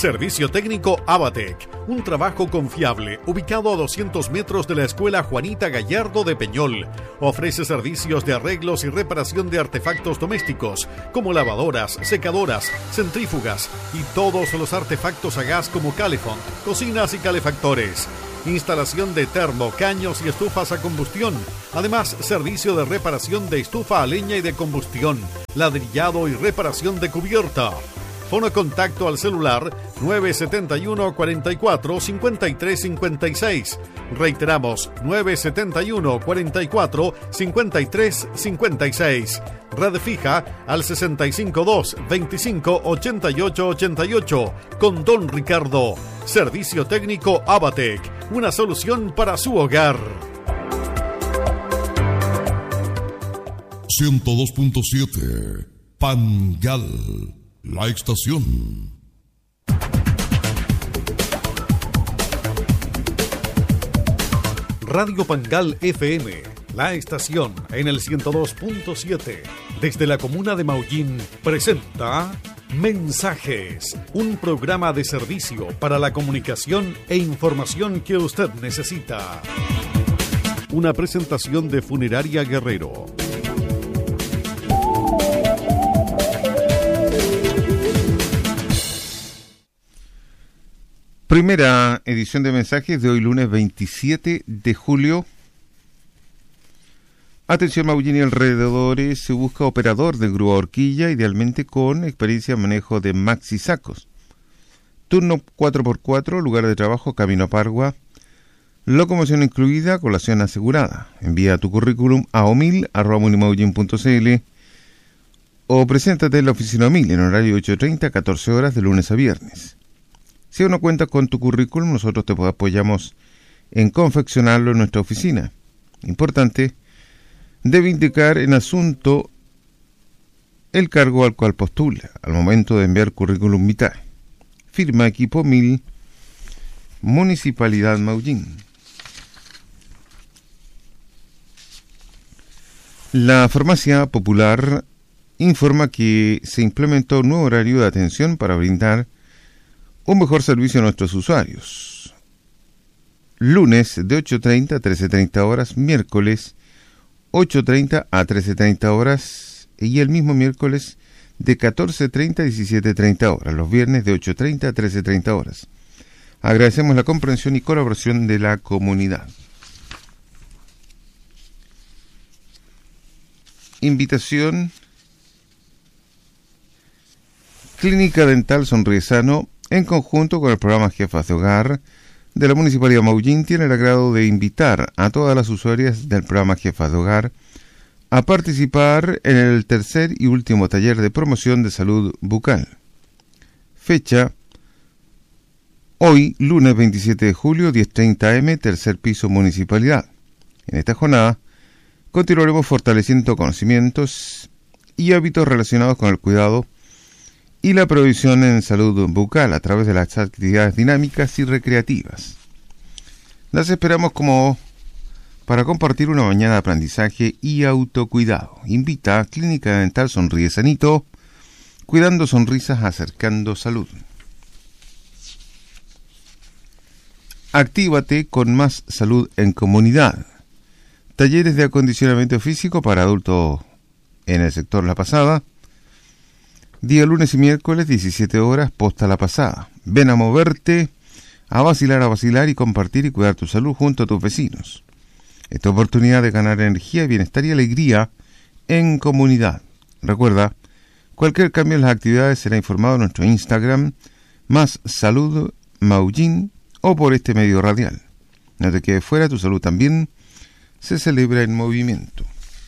Servicio técnico Abatec, un trabajo confiable, ubicado a 200 metros de la Escuela Juanita Gallardo de Peñol. Ofrece servicios de arreglos y reparación de artefactos domésticos, como lavadoras, secadoras, centrífugas y todos los artefactos a gas como Calefont, cocinas y calefactores. Instalación de termo, caños y estufas a combustión. Además, servicio de reparación de estufa a leña y de combustión, ladrillado y reparación de cubierta. Fono contacto al celular 971 44 53 56. Reiteramos, 971 44 53 56. Red fija al 652 25 88 88 con Don Ricardo. Servicio técnico Abatec, una solución para su hogar. 102.7 Pangal, la estación. Radio Pangal FM, la estación en el 102.7, desde la comuna de Maullín, presenta Mensajes, un programa de servicio para la comunicación e información que usted necesita. Una presentación de Funeraria Guerrero. Primera edición de Mensajes de hoy lunes 27 de julio. Atención Maullín y alrededores, se busca operador de grúa horquilla, idealmente con experiencia en manejo de maxi sacos. Turno 4x4, lugar de trabajo Camino a Pargua, locomoción incluida, colación asegurada. Envía tu currículum a omil@munimaullin.cl o preséntate en la oficina Omil en horario 8:30 a 14 horas de lunes a viernes. Si aún no cuentas con tu currículum, nosotros te apoyamos en confeccionarlo en nuestra oficina. Importante, debe indicar en asunto el cargo al cual postula al momento de enviar currículum vitae. Firma Equipo 1000, Municipalidad Maullín. La Farmacia Popular informa que se implementó un nuevo horario de atención para brindar un mejor servicio a nuestros usuarios. Lunes de 8:30 a 13:30 horas, miércoles 8:30 a 13:30 horas y el mismo miércoles de 14:30 a 17:30 horas, los viernes de 8:30 a 13:30 horas. Agradecemos la comprensión y colaboración de la comunidad. Invitación. Clínica Dental Sonríe Sano, en conjunto con el programa Jefas de Hogar de la Municipalidad de Maullín, tiene el agrado de invitar a todas las usuarias del programa Jefas de Hogar a participar en el tercer y último taller de promoción de salud bucal. Fecha: hoy, lunes 27 de julio, 10:30 am, tercer piso Municipalidad. En esta jornada continuaremos fortaleciendo conocimientos y hábitos relacionados con el cuidado y la provisión en salud bucal a través de las actividades dinámicas y recreativas. Las esperamos como para compartir una mañana de aprendizaje y autocuidado. Invita a Clínica Dental Sonríe Sanito, cuidando sonrisas, acercando salud. Actívate con más salud en comunidad. Talleres de acondicionamiento físico para adultos en el sector La Pasada. Día lunes y miércoles, 17 horas, posta La Pasada. Ven a moverte, a vacilar y compartir y cuidar tu salud junto a tus vecinos. Esta oportunidad de ganar energía, bienestar y alegría en comunidad. Recuerda, cualquier cambio en las actividades será informado en nuestro Instagram, Más Salud Maullín, o por este medio radial. No te quedes fuera, tu salud también se celebra en movimiento.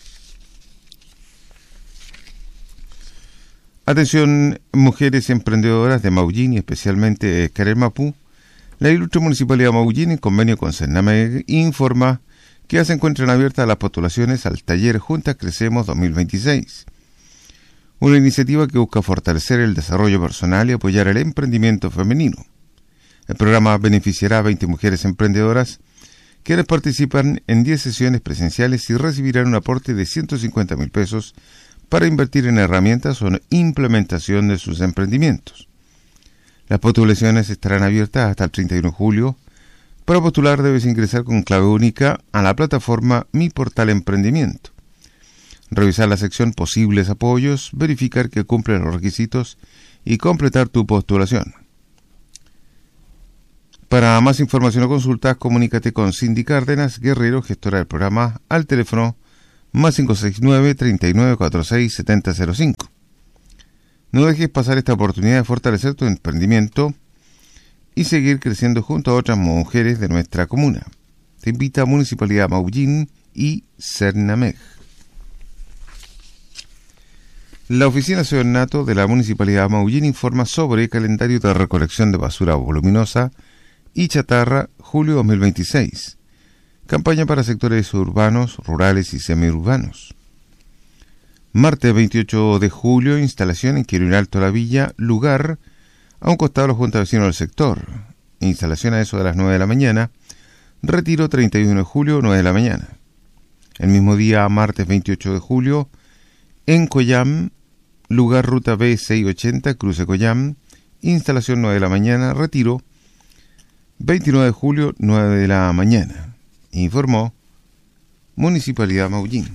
Atención, mujeres emprendedoras de Maullín y especialmente Carelmapú. La ilustre Municipalidad de Maullín, en convenio con Cernameg, informa que ya se encuentran abiertas las postulaciones al taller Juntas Crecemos 2026. Una iniciativa que busca fortalecer el desarrollo personal y apoyar el emprendimiento femenino. El programa beneficiará a 20 mujeres emprendedoras quienes participan en 10 sesiones presenciales y recibirán un aporte de 150.000 pesos para invertir en herramientas o en implementación de sus emprendimientos. Las postulaciones estarán abiertas hasta el 31 de julio. Para postular debes ingresar con clave única a la plataforma Mi Portal Emprendimiento. Revisar la sección Posibles apoyos, verificar que cumplen los requisitos y completar tu postulación. Para más información o consultas, comunícate con Cindy Cárdenas Guerrero, gestora del programa, al teléfono más 569-3946-7005. No dejes pasar esta oportunidad de fortalecer tu emprendimiento y seguir creciendo junto a otras mujeres de nuestra comuna. Te invita a Municipalidad Maullín y Cernameg. La Oficina Seornato de la Municipalidad Maullín informa sobre calendario de recolección de basura voluminosa y chatarra julio 2026. Campaña para sectores urbanos, rurales y semiurbanos. Martes 28 de julio, instalación en Quirón Alto La Villa, lugar a un costado de la Junta de Vecinos del sector. Instalación a eso de las 9 de la mañana. Retiro 31 de julio, 9 de la mañana. El mismo día, martes 28 de julio, en Coyam, lugar Ruta B680, Cruce Coyam. Instalación 9 de la mañana. Retiro 29 de julio, 9 de la mañana. Informó Municipalidad Maullín.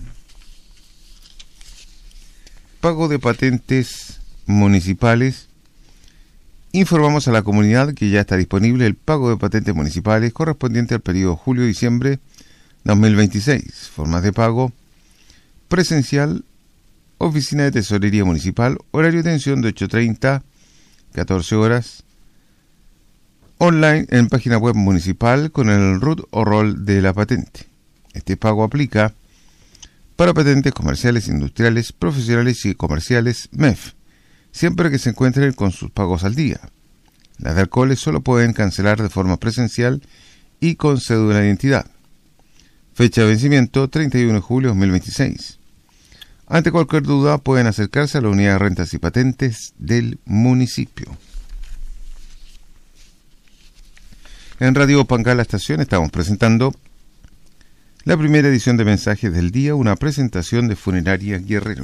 Pago de patentes municipales. Informamos a la comunidad que ya está disponible el pago de patentes municipales correspondiente al periodo julio-diciembre 2026. Formas de pago: presencial, oficina de tesorería municipal, horario de atención de 8:30 a 14 horas. Online en página web municipal con el RUT o rol de la patente. Este pago aplica para patentes comerciales, industriales, profesionales y comerciales MEF, siempre que se encuentren con sus pagos al día. Las de alcoholes solo pueden cancelar de forma presencial y con cédula de identidad. Fecha de vencimiento 31 de julio de 2026. Ante cualquier duda pueden acercarse a la unidad de rentas y patentes del municipio. En Radio Pangal La Estación estamos presentando la primera edición de Mensajes del Día, una presentación de Funeraria Guerrero.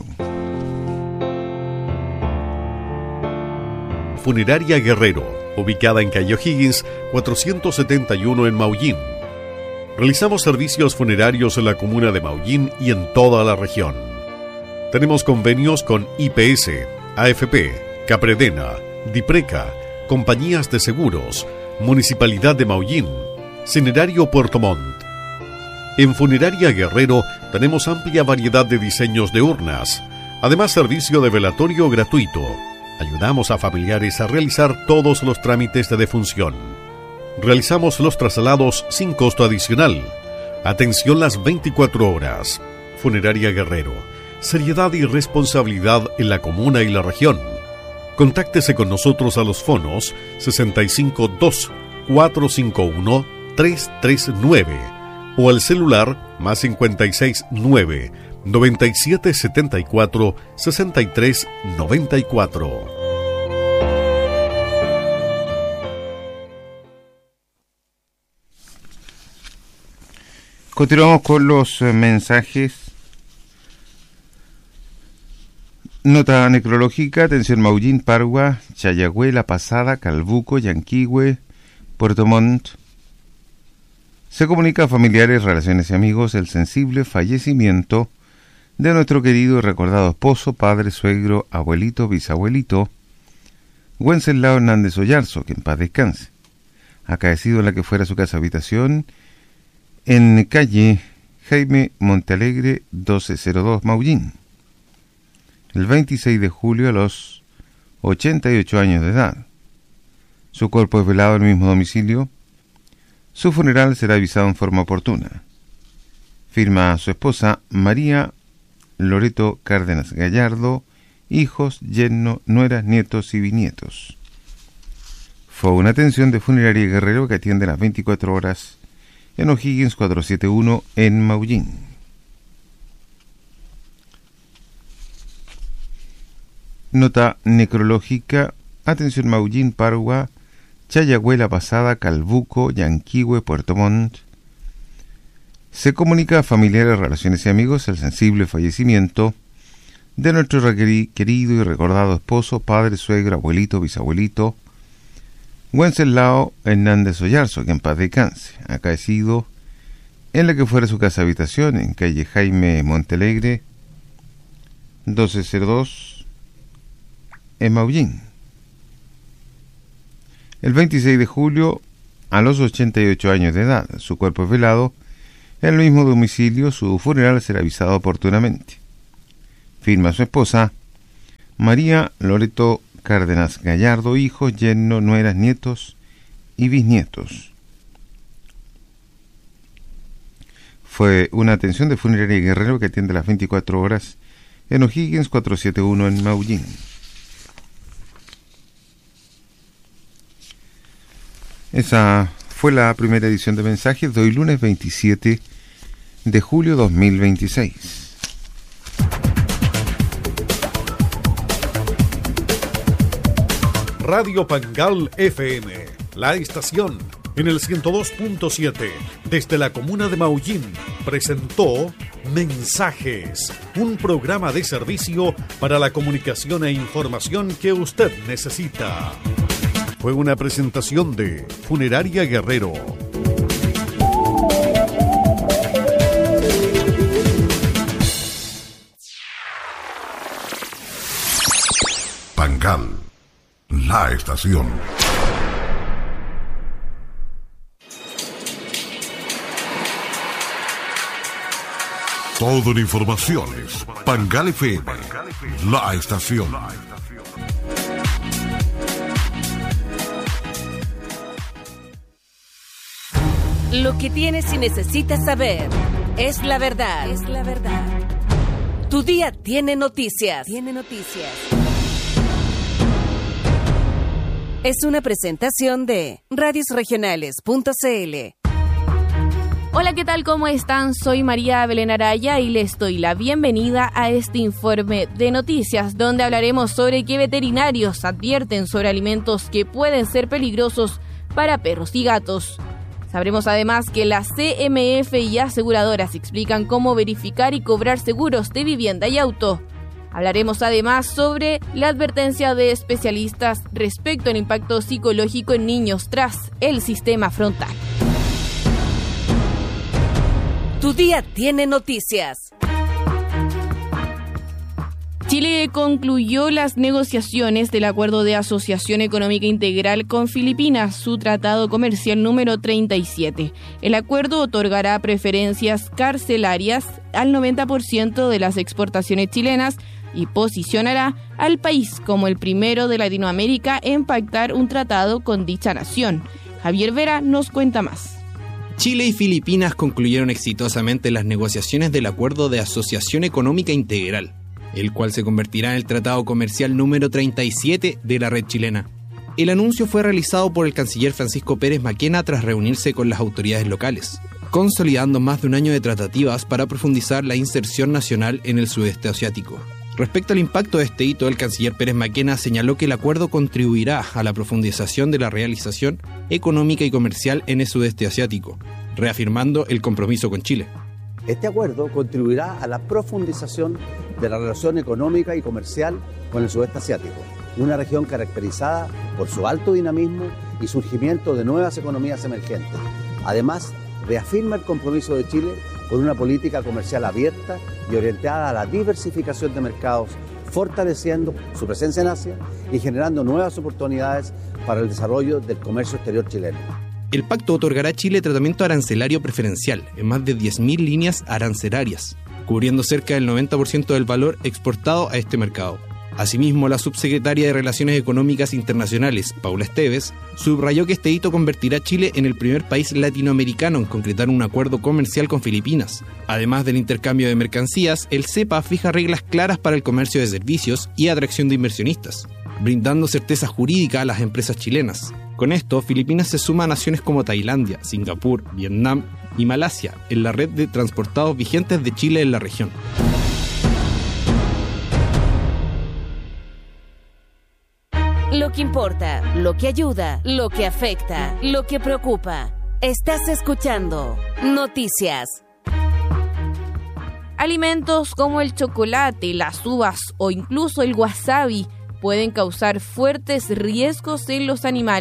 Funeraria Guerrero, ubicada en calle O'Higgins, 471 en Maullín. Realizamos servicios funerarios en la comuna de Maullín y en toda la región. Tenemos convenios con IPS, AFP, Capredena, Dipreca, compañías de seguros, Municipalidad de Maullín, Cinerario Puerto Montt. En Funeraria Guerrero tenemos amplia variedad de diseños de urnas, además servicio de velatorio gratuito. Ayudamos a familiares a realizar todos los trámites de defunción. Realizamos los traslados sin costo adicional. Atención las 24 horas. Funeraria Guerrero. Seriedad y responsabilidad en la comuna y la región. Contáctese con nosotros a los fonos 652-451-339 o al celular más 569-9774-6394. Continuamos con los mensajes. Nota necrológica: atención Maullín, Pargua, Chayagüe, La Pasada, Calbuco, Yanquihue, Puerto Montt. Se comunica a familiares, relaciones y amigos el sensible fallecimiento de nuestro querido y recordado esposo, padre, suegro, abuelito, bisabuelito, Wenceslao Hernández Ollarzo, que en paz descanse, acaecido en la que fuera su casa habitación en calle Jaime Montealegre 1202 Maullín, el 26 de julio a los 88 años de edad. Su cuerpo es velado en el mismo domicilio. Su funeral será avisado en forma oportuna. Firma a su esposa María Loreto Cárdenas Gallardo, hijos, yerno, nueras, nietos y bisnietos. Fue una atención de Funeraria Guerrero que atiende las 24 horas en O'Higgins 471 en Maullín. Nota necrológica: atención Maullín, Pargua, Chayagüe, La Pasada, Calbuco, Yanquihue, Puerto Montt. Se comunica a familiares, relaciones y amigos el sensible fallecimiento de nuestro querido y recordado esposo, padre, suegro, abuelito, bisabuelito, Wenceslao Hernández Ollarzo, que en paz descanse, acaecido en la que fuera su casa habitación en calle Jaime Montealegre 1202 en Maullín. El 26 de julio, a los 88 años de edad, su cuerpo es velado en el mismo domicilio. Su funeral será avisado oportunamente. Firma su esposa María Loreto Cárdenas Gallardo, hijos, yernos, nueras, nietos y bisnietos. Fue una atención de Funeraria Guerrero que atiende las 24 horas en O'Higgins 471 en Maullín. Esa fue la primera edición de Mensajes de hoy, lunes 27 de julio 2026. Radio Pangal FM, la estación en el 102.7 desde la comuna de Maullín presentó Mensajes, un programa de servicio para la comunicación e información que usted necesita. Fue una presentación de Funeraria Guerrero. Pangal, la estación. Toda la información es Pangal FM, la estación. Lo que tienes y necesitas saber es la verdad. Es la verdad. Tu día tiene noticias. Tiene noticias. Es una presentación de radiosregionales.cl. Hola, ¿qué tal? ¿Cómo están? Soy María Belén Araya y les doy la bienvenida a este informe de noticias donde hablaremos sobre qué veterinarios advierten sobre alimentos que pueden ser peligrosos para perros y gatos. Sabremos además que la CMF y aseguradoras explican cómo verificar y cobrar seguros de vivienda y auto. Hablaremos además sobre la advertencia de especialistas respecto al impacto psicológico en niños tras el sistema frontal. Tu día tiene noticias. Chile concluyó las negociaciones del Acuerdo de Asociación Económica Integral con Filipinas, su tratado comercial número 37. El acuerdo otorgará preferencias carcelarias al 90% de las exportaciones chilenas y posicionará al país como el primero de Latinoamérica en pactar un tratado con dicha nación. Javier Vera nos cuenta más. Chile y Filipinas concluyeron exitosamente las negociaciones del Acuerdo de Asociación Económica Integral, el cual se convertirá en el tratado comercial número 37 de la red chilena. El anuncio fue realizado por el canciller Francisco Pérez Maquena tras reunirse con las autoridades locales, consolidando más de un año de tratativas para profundizar la inserción nacional en el sudeste asiático. Respecto al impacto de este hito, el canciller Pérez Maquena señaló que el acuerdo contribuirá a la profundización de la realización económica y comercial en el sudeste asiático, reafirmando el compromiso con Chile. Este acuerdo contribuirá a la profundización de la relación económica y comercial con el sudeste asiático, una región caracterizada por su alto dinamismo y surgimiento de nuevas economías emergentes. Además, reafirma el compromiso de Chile con una política comercial abierta y orientada a la diversificación de mercados, fortaleciendo su presencia en Asia y generando nuevas oportunidades para el desarrollo del comercio exterior chileno. El pacto otorgará a Chile tratamiento arancelario preferencial en más de 10.000 líneas arancelarias, cubriendo cerca del 90% del valor exportado a este mercado. Asimismo, la subsecretaria de Relaciones Económicas Internacionales, Paula Esteves, subrayó que este hito convertirá a Chile en el primer país latinoamericano en concretar un acuerdo comercial con Filipinas. Además del intercambio de mercancías, el CEPA fija reglas claras para el comercio de servicios y atracción de inversionistas, brindando certeza jurídica a las empresas chilenas. Con esto, Filipinas se suma a naciones como Tailandia, Singapur, Vietnam y Malasia en la red de transportados vigentes de Chile en la región. Lo que importa, lo que ayuda, lo que afecta, lo que preocupa. Estás escuchando Noticias. Alimentos como el chocolate, las uvas o incluso el wasabi pueden causar fuertes riesgos en los animales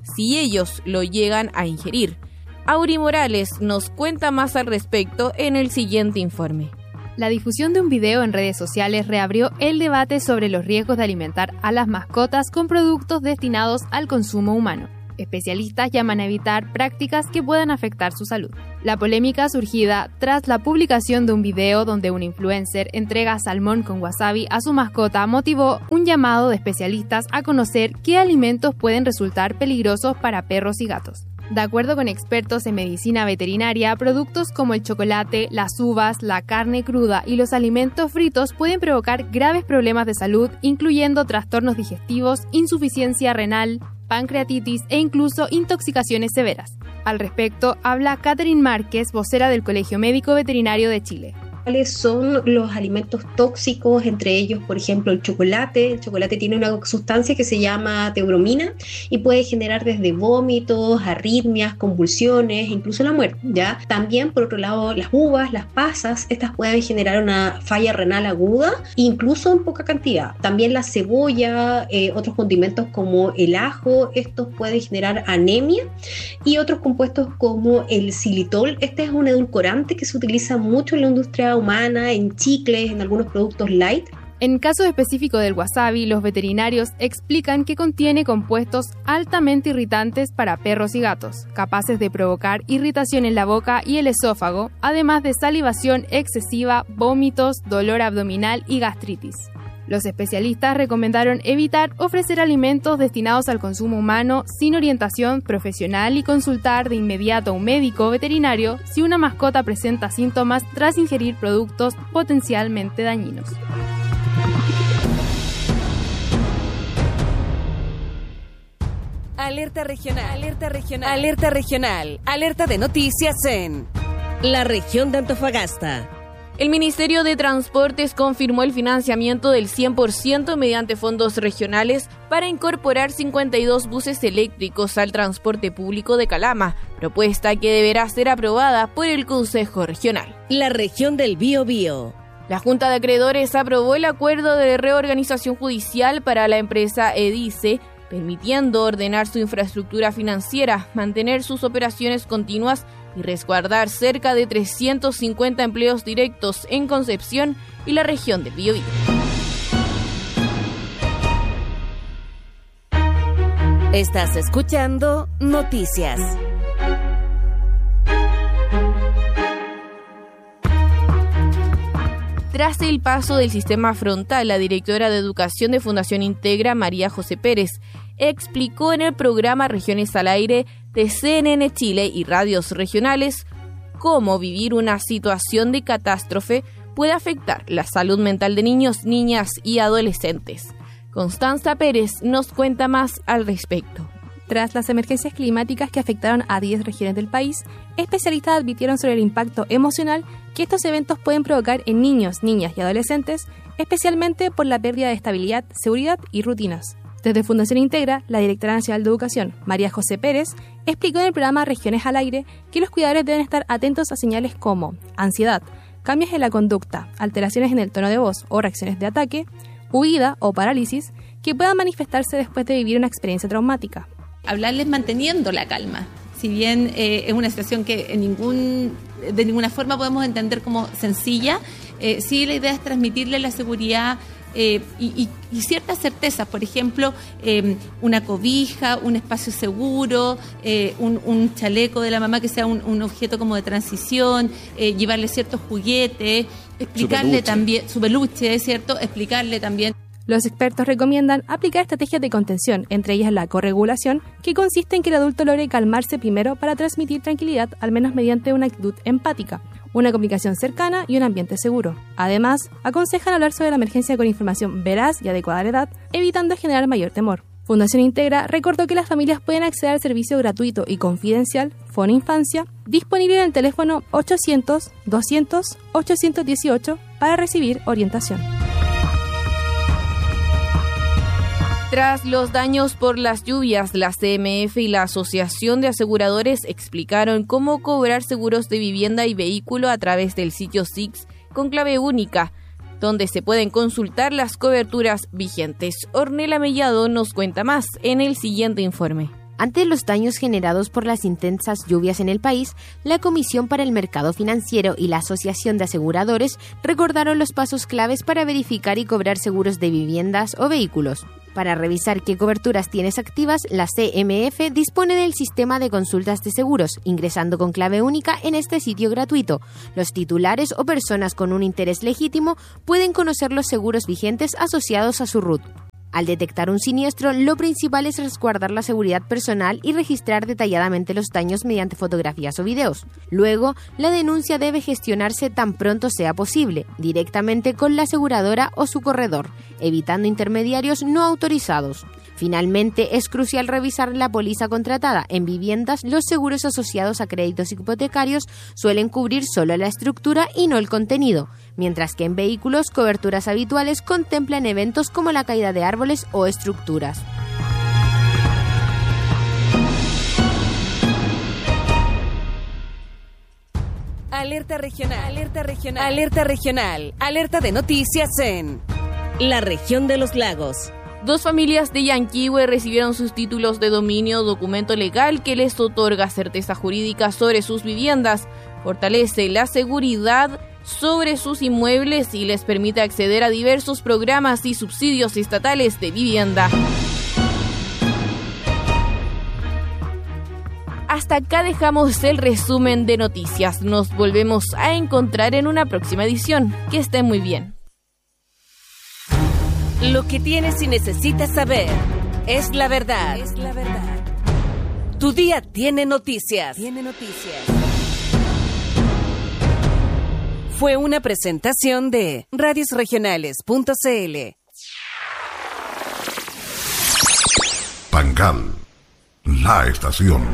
si ellos lo llegan a ingerir. Auri Morales nos cuenta más al respecto en el siguiente informe. La difusión de un video en redes sociales reabrió el debate sobre los riesgos de alimentar a las mascotas con productos destinados al consumo humano. Especialistas llaman a evitar prácticas que puedan afectar su salud. La polémica surgida tras la publicación de un video donde un influencer entrega salmón con wasabi a su mascota motivó un llamado de especialistas a conocer qué alimentos pueden resultar peligrosos para perros y gatos. De acuerdo con expertos en medicina veterinaria, productos como el chocolate, las uvas, la carne cruda y los alimentos fritos pueden provocar graves problemas de salud, incluyendo trastornos digestivos, insuficiencia renal, pancreatitis e incluso intoxicaciones severas. Al respecto, habla Catherine Márquez, vocera del Colegio Médico Veterinario de Chile. ¿Cuáles son los alimentos tóxicos? Entre ellos, por ejemplo, el chocolate. El chocolate tiene una sustancia que se llama teobromina y puede generar desde vómitos, arritmias, convulsiones, incluso la muerte, ¿ya? También, por otro lado, las uvas, las pasas, estas pueden generar una falla renal aguda, incluso en poca cantidad. También la cebolla, otros condimentos como el ajo, estos pueden generar anemia, y otros compuestos como el xilitol. Este es un edulcorante que se utiliza mucho en la industria humana, en chicles, en algunos productos light. En caso específico del wasabi, los veterinarios explican que contiene compuestos altamente irritantes para perros y gatos, capaces de provocar irritación en la boca y el esófago, además de salivación excesiva, vómitos, dolor abdominal y gastritis. Los especialistas recomendaron evitar ofrecer alimentos destinados al consumo humano sin orientación profesional y consultar de inmediato a un médico veterinario si una mascota presenta síntomas tras ingerir productos potencialmente dañinos. Alerta regional, alerta regional, alerta regional, alerta de noticias en la región de Antofagasta. El Ministerio de Transportes confirmó el financiamiento del 100% mediante fondos regionales para incorporar 52 buses eléctricos al transporte público de Calama, propuesta que deberá ser aprobada por el Consejo Regional. La región del Biobío. La Junta de Acreedores aprobó el acuerdo de reorganización judicial para la empresa Edice, permitiendo ordenar su infraestructura financiera, mantener sus operaciones continuas y resguardar cerca de 350 empleos directos en Concepción y la región del Biobío. Estás escuchando Noticias. Tras el paso del sistema frontal, la directora de Educación de Fundación Integra, María José Pérez, explicó en el programa Regiones al Aire de CNN Chile y radios regionales cómo vivir una situación de catástrofe puede afectar la salud mental de niños, niñas y adolescentes. Constanza Pérez nos cuenta más al respecto. Tras las emergencias climáticas que afectaron a 10 regiones del país, especialistas advirtieron sobre el impacto emocional que estos eventos pueden provocar en niños, niñas y adolescentes, especialmente por la pérdida de estabilidad, seguridad y rutinas. Desde Fundación Integra, la directora nacional de Educación, María José Pérez, explicó en el programa Regiones al Aire que los cuidadores deben estar atentos a señales como ansiedad, cambios en la conducta, alteraciones en el tono de voz o reacciones de ataque, huida o parálisis que puedan manifestarse después de vivir una experiencia traumática. Hablarles manteniendo la calma. Si bien es una situación que de ninguna forma podemos entender como sencilla, sí la idea es transmitirle la seguridad y ciertas certezas, por ejemplo, una cobija, un espacio seguro, un chaleco de la mamá que sea un objeto como de transición, llevarle ciertos juguetes, explicarle también su peluche, ¿cierto? Explicarle también. Los expertos recomiendan aplicar estrategias de contención, entre ellas la corregulación, que consiste en que el adulto logre calmarse primero para transmitir tranquilidad, al menos mediante una actitud empática, una comunicación cercana y un ambiente seguro. Además, aconsejan hablar sobre la emergencia con información veraz y adecuada a la edad, evitando generar mayor temor. Fundación Integra recordó que las familias pueden acceder al servicio gratuito y confidencial Fono Infancia, disponible en el teléfono 800-200-818 para recibir orientación. Tras los daños por las lluvias, la CMF y la Asociación de Aseguradores explicaron cómo cobrar seguros de vivienda y vehículo a través del sitio SIX con clave única, donde se pueden consultar las coberturas vigentes. Ornella Mellado nos cuenta más en el siguiente informe. Ante los daños generados por las intensas lluvias en el país, la Comisión para el Mercado Financiero y la Asociación de Aseguradores recordaron los pasos claves para verificar y cobrar seguros de viviendas o vehículos. Para revisar qué coberturas tienes activas, la CMF dispone del sistema de consultas de seguros, ingresando con clave única en este sitio gratuito. Los titulares o personas con un interés legítimo pueden conocer los seguros vigentes asociados a su RUT. Al detectar un siniestro, lo principal es resguardar la seguridad personal y registrar detalladamente los daños mediante fotografías o videos. Luego, la denuncia debe gestionarse tan pronto sea posible, directamente con la aseguradora o su corredor, evitando intermediarios no autorizados. Finalmente, es crucial revisar la póliza contratada. En viviendas, los seguros asociados a créditos hipotecarios suelen cubrir solo la estructura y no el contenido, mientras que en vehículos, coberturas habituales contemplan eventos como la caída de árboles o estructuras. Alerta regional, alerta regional, alerta regional, alerta de noticias en la región de los lagos. 2 familias de Yanquihue recibieron sus títulos de dominio, documento legal que les otorga certeza jurídica sobre sus viviendas, fortalece la seguridad sobre sus inmuebles y les permite acceder a diversos programas y subsidios estatales de vivienda. Hasta acá dejamos el resumen de noticias. Nos volvemos a encontrar en una próxima edición. Que estén muy bien. Lo que tienes y necesitas saber es la verdad. Es la verdad. Tu día tiene noticias. Fue una presentación de radiosregionales.cl. Pangal, la estación.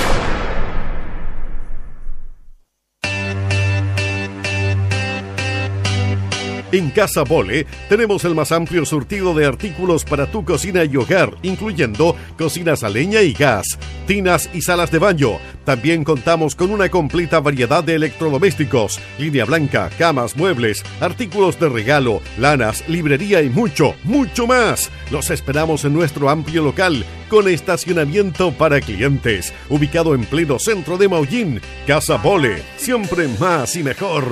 En Casa Bole tenemos el más amplio surtido de artículos para tu cocina y hogar, incluyendo cocinas a leña y gas, tinas y salas de baño. También contamos con una completa variedad de electrodomésticos, línea blanca, camas, muebles, artículos de regalo, lanas, librería y mucho, mucho más. Los esperamos en nuestro amplio local con estacionamiento para clientes, ubicado en pleno centro de Maullín. Casa Bole, siempre más y mejor.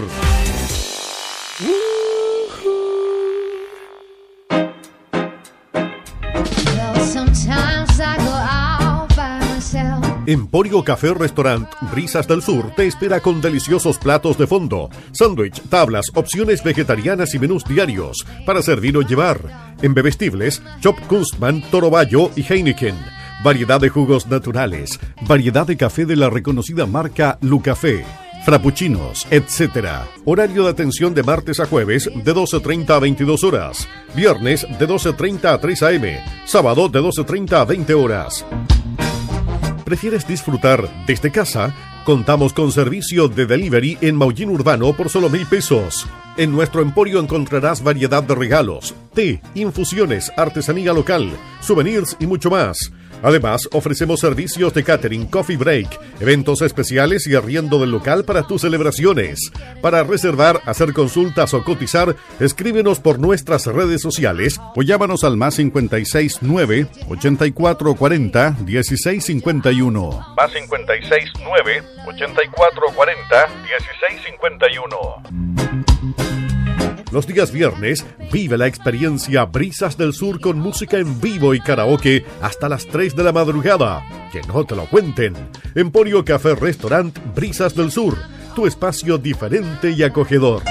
Emporio Café Restaurant Brisas del Sur te espera con deliciosos platos de fondo, sándwich, tablas, opciones vegetarianas y menús diarios para servir o llevar. En bebestibles, Chop Kunstmann, Toro Bayo y Heineken. Variedad de jugos naturales, variedad de café de la reconocida marca Lucafé, frappuccinos, etc. Horario de atención de martes a jueves de 12:30 a 22 horas, viernes de 12:30 a 3 a.m., sábado de 12:30 a 20 horas. ¿Prefieres disfrutar desde casa? Contamos con servicio de delivery en Maullín Urbano por solo 1,000 pesos. En nuestro emporio encontrarás variedad de regalos, té, infusiones, artesanía local, souvenirs y mucho más. Además, ofrecemos servicios de catering, coffee break, eventos especiales y arriendo del local para tus celebraciones. Para reservar, hacer consultas o cotizar, escríbenos por nuestras redes sociales o llámanos al +56 9 84 40 16 51. +56 9 84 40 16 51. Los días viernes, vive la experiencia Brisas del Sur con música en vivo y karaoke hasta las 3 de la madrugada. Que no te lo cuenten. Emporio Café Restaurant Brisas del Sur, tu espacio diferente y acogedor.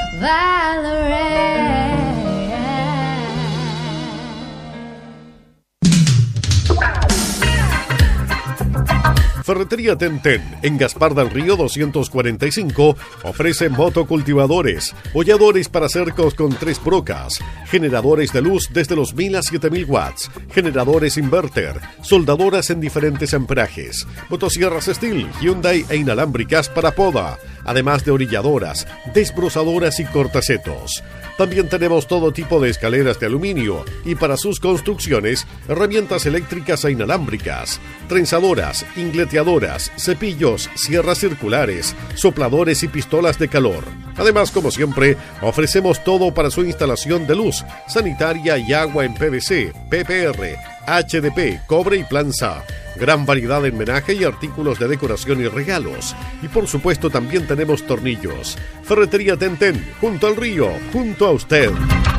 Ferretería Tenten, en Gaspar del Río 245, ofrece motocultivadores, holladores para cercos con 3 brocas, generadores de luz desde los 1000 a 7000 watts, generadores inverter, soldadoras en diferentes amperajes, motosierras Stihl, Hyundai e inalámbricas para poda, además de orilladoras, desbrozadoras y cortacetos. También tenemos todo tipo de escaleras de aluminio y para sus construcciones, herramientas eléctricas e inalámbricas, trenzadoras, ingleteadoras, cepillos, sierras circulares, sopladores y pistolas de calor. Además, como siempre, ofrecemos todo para su instalación de luz, sanitaria y agua en PVC, PPR, HDP, cobre y planza. Gran variedad en menaje y artículos de decoración y regalos. Y por supuesto también tenemos tornillos. Ferretería Tenten, junto al río, junto a usted.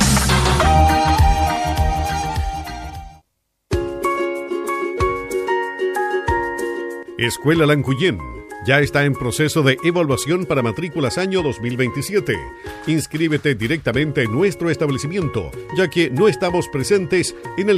Escuela Lancuyén ya está en proceso de evaluación para matrículas año 2027. Inscríbete directamente en nuestro establecimiento, ya que no estamos presentes en el